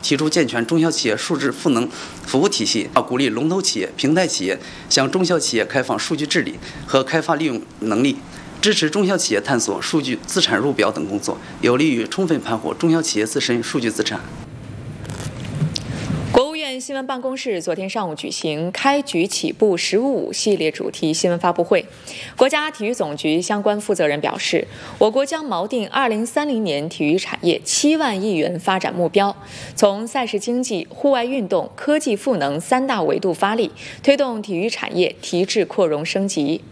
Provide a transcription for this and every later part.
提出健全中小企业数字赋能服务体系，鼓励龙头企业、平台企业向中小企业开放数据治理和开发利用能力，支持中小企业探索数据资产入表等工作，有利于充分盘活中小企业自身数据资产。 国务院新闻办公室昨天上午举行开局起步“15.5”系列主题新闻发布会。国家体育总局相关负责人表示，我国将锚定2030年体育产业7万亿元发展目标，从赛事经济、户外运动、科技赋能3大维度发力，推动体育产业提质扩容升级。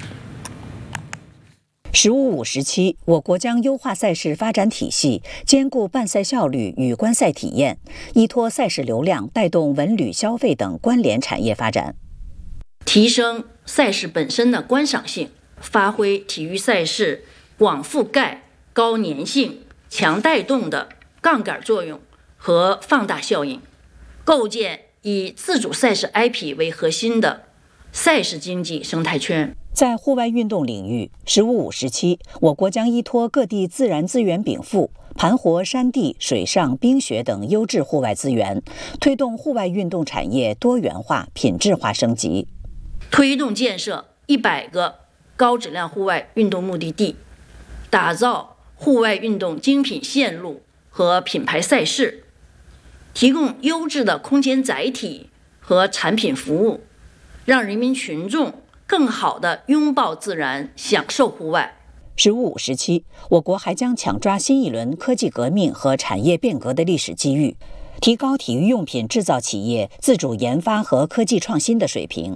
15.5时期，我国将优化赛事发展体系，兼顾办赛效率与观赛体验，依托赛事流量带动文旅消费等关联产业发展， 提升赛事本身的观赏性，发挥体育赛事广覆盖、高粘性、强带动的杠杆作用和放大效应，构建以自主赛事 IP 为核心的赛事经济生态圈。 在户外运动领域，15.5时期，我国将依托各地自然资源禀赋，盘活山地、水上、冰雪等优质户外资源，推动户外运动产业多元化、品质化升级， 推动建设100个高质量户外运动目的地，打造户外运动精品线路和品牌赛事，提供优质的空间载体和产品服务，让人民群众更好地拥抱自然，享受户外。 15.5时期，我国还将抢抓新一轮科技革命和产业变革的历史机遇，提高体育用品制造企业自主研发和科技创新的水平。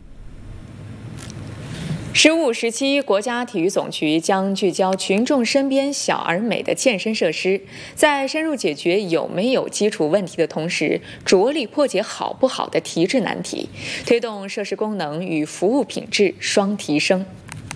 15.5时期，国家体育总局将聚焦群众身边小而美的健身设施，在深入解决有没有基础问题的同时，着力破解好不好的提质难题，推动设施功能与服务品质双提升。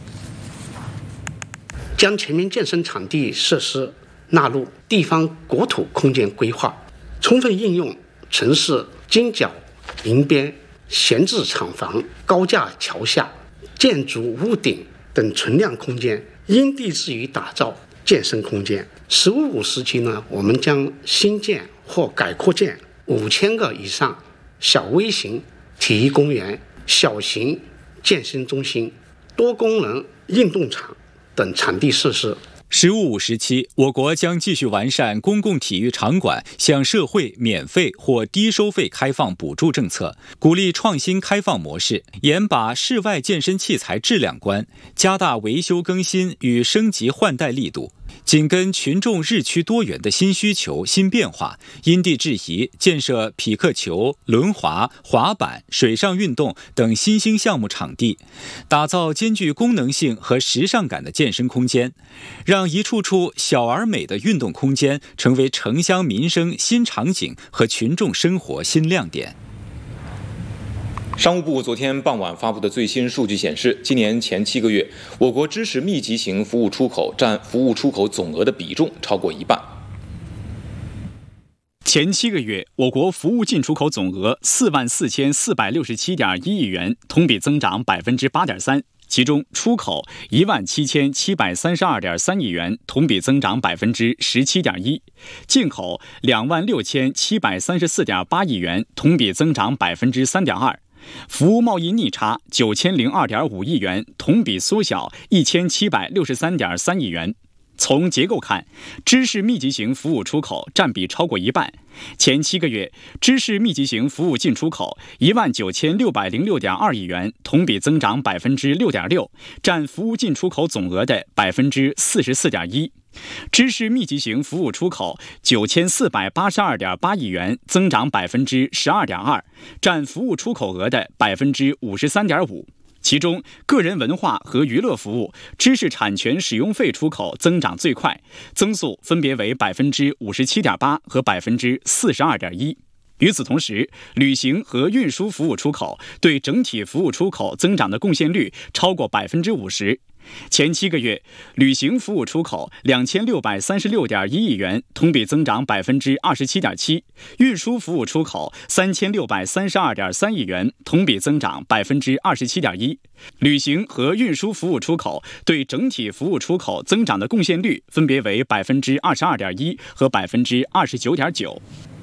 将全面健身场地设施纳入地方国土空间规划，充分应用城市金角、银边、闲置厂房、高架桥下、建筑屋顶等存量空间，因地制宜打造健身空间。15.5时期呢，我们将新建或改扩建5000个以上小微型体育公园、小型健身中心、多功能运动场等场地设施。 15.5时期，我国将继续完善公共体育场馆向社会免费或低收费开放补助政策，鼓励创新开放模式，严把室外健身器材质量关，加大维修更新与升级换代力度。紧跟群众日趋多元的新需求、新变化，因地制宜建设匹克球、轮滑、滑板、水上运动等新兴项目场地，打造兼具功能性和时尚感的健身空间，让一处处小而美的运动空间成为城乡民生新场景和群众生活新亮点。 商务部昨天傍晚发布的最新数据显示，今年前7个月，我国支持密集型服务出口占服务出口总额的比重超过1半。 前7个月，我国服务进出口总额44467.1亿元，同比增长8.3%。其中，出口17732.3亿元，同比增长17.1%；进口26734.8亿元，同比增长3.2%。服务贸易逆差9002.5亿元，同比缩小1763.3亿元。从结构看，知识密集型服务出口占比超过1半。前7个月，知识密集型服务进出口19606.2亿元，同比增长6.6%，占服务进出口总额的44.1%。知识密集型服务出口9482.8亿元，增长12.2%，占服务出口额的53.5%。其中，个人文化和娱乐服务、知识产权使用费出口增长最快，增速分别为57.8%和42.1%。与此同时，旅行和运输服务出口对整体服务出口增长的贡献率超过50%。前7个月，旅行服务出口2636.1亿元，同比增长27.7%；运输服务出口3632.3亿元，同比增长27.1%。旅行和运输服务出口对整体服务出口增长的贡献率分别为22.1%和29.9%。